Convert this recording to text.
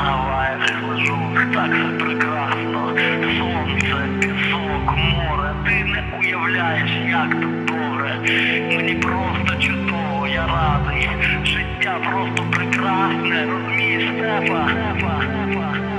Гаваях лежу, так все прекрасно. Сонце, пісок, море. Ти не уявляєш, як тут добре. Мені просто чудово, я радий. Життя просто прекрасне, розумієш, Степа.